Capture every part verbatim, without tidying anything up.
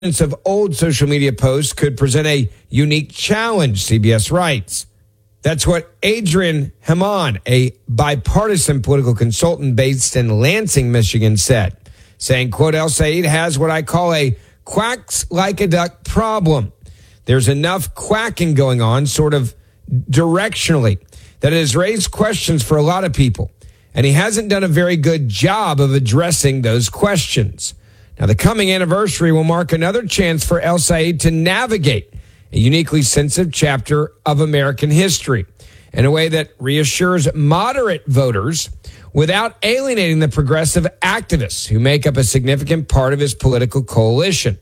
of old social media posts could present a unique challenge, C B S writes. That's what Adrian Hamann, a bipartisan political consultant based in Lansing, Michigan, said, saying, quote, El-Sayed has what I call a quacks like a duck problem. There's enough quacking going on sort of directionally that it has raised questions for a lot of people, and he hasn't done a very good job of addressing those questions. Now, the coming anniversary will mark another chance for El-Sayed to navigate a uniquely sensitive chapter of American history in a way that reassures moderate voters without alienating the progressive activists who make up a significant part of his political coalition.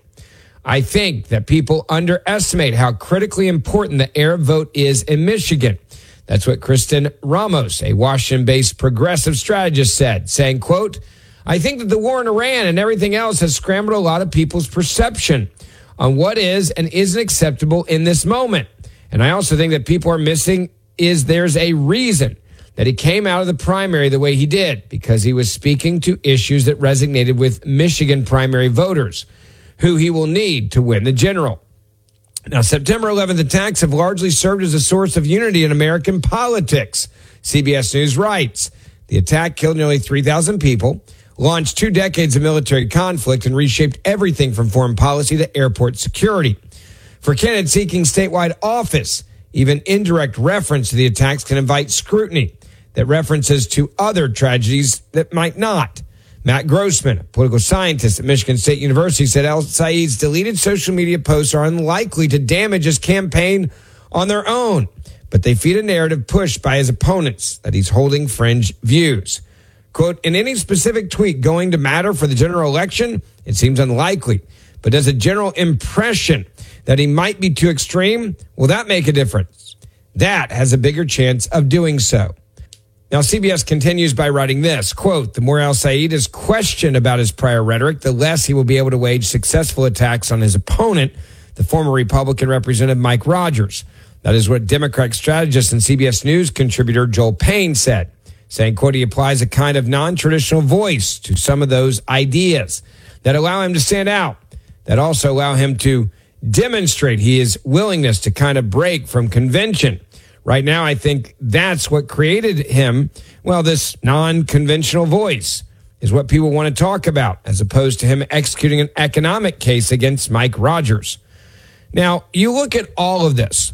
I think that people underestimate how critically important the Arab vote is in Michigan. That's what Kristen Ramos, a Washington-based progressive strategist, said, saying, quote, I think that the war in Iran and everything else has scrambled a lot of people's perception on what is and isn't acceptable in this moment. And I also think that people are missing is there's a reason that he came out of the primary the way he did, because he was speaking to issues that resonated with Michigan primary voters, who he will need to win the general. Now, September eleventh attacks have largely served as a source of unity in American politics, C B S News writes. The attack killed nearly three thousand people, launched two decades of military conflict, and reshaped everything from foreign policy to airport security. For candidates seeking statewide office, even indirect reference to the attacks can invite scrutiny that references to other tragedies that might not. Matt Grossman, a political scientist at Michigan State University, said El-Sayed's deleted social media posts are unlikely to damage his campaign on their own, but they feed a narrative pushed by his opponents that he's holding fringe views. Quote, in any specific tweet going to matter for the general election, it seems unlikely. But does a general impression that he might be too extreme, will that make a difference? That has a bigger chance of doing so. Now, C B S continues by writing this, quote, the more El-Sayed is questioned about his prior rhetoric, the less he will be able to wage successful attacks on his opponent, the former Republican Representative Mike Rogers. That is what Democratic strategist and C B S News contributor Joel Payne said, saying, quote, he applies a kind of non-traditional voice to some of those ideas that allow him to stand out, that also allow him to demonstrate his willingness to kind of break from convention. Right now, I think that's what created him. Well, this non-conventional voice is what people want to talk about, as opposed to him executing an economic case against Mike Rogers. Now, you look at all of this,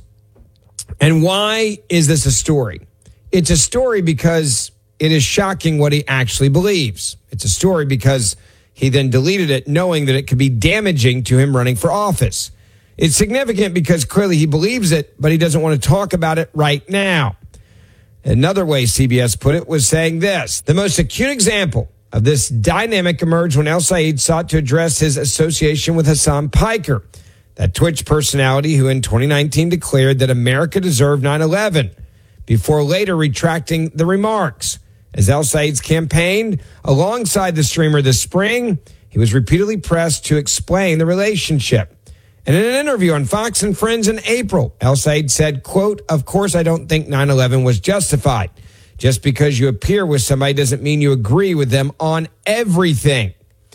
and why is this a story? It's a story because it is shocking what he actually believes. It's a story because he then deleted it knowing that it could be damaging to him running for office. It's significant because clearly he believes it, but he doesn't want to talk about it right now. Another way C B S put it was saying this: the most acute example of this dynamic emerged when El-Sayed sought to address his association with Hassan Piker, that Twitch personality who in twenty nineteen declared that America deserved nine eleven, before later retracting the remarks. As El-Sayed's campaigned alongside the streamer this spring, he was repeatedly pressed to explain the relationship. And in an interview on Fox and Friends in April, El-Sayed said, quote, of course, I don't think nine eleven was justified. Just because you appear with somebody doesn't mean you agree with them on everything.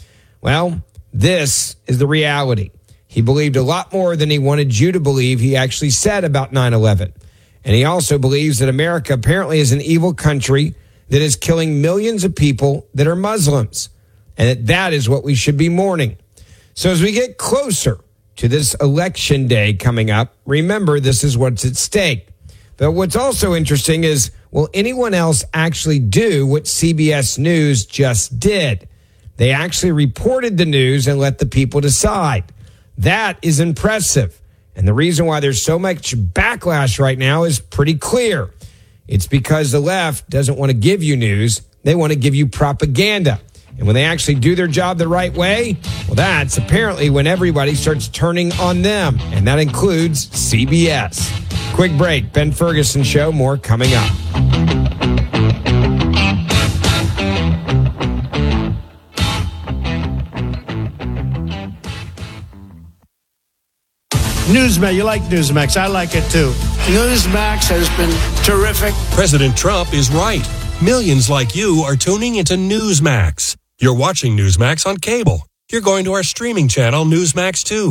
Well, this is the reality. He believed a lot more than he wanted you to believe he actually said about nine eleven. And he also believes that America apparently is an evil country that is killing millions of people that are Muslims, and that that is what we should be mourning. So as we get closer to this election day coming up, remember this is what's at stake. But what's also interesting is, will anyone else actually do what C B S News just did? They actually reported the news and let the people decide. That is impressive. And the reason why there's so much backlash right now is pretty clear. It's because the left doesn't want to give you news. They want to give you propaganda. And when they actually do their job the right way, well, that's apparently when everybody starts turning on them. And that includes C B S. Quick break. Ben Ferguson Show. More coming up. Newsmax, you like Newsmax. I like it too. Newsmax has been terrific. President Trump is right. Millions like you are tuning into Newsmax. You're watching Newsmax on cable. you're going to our streaming channel, Newsmax two.